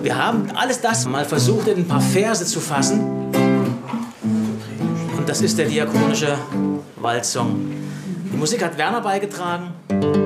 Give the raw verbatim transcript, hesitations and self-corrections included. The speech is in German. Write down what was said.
Wir haben alles das mal versucht, in ein paar Verse zu fassen. Und das ist der diakonische Waldsong. Die Musik hat Werner beigetragen.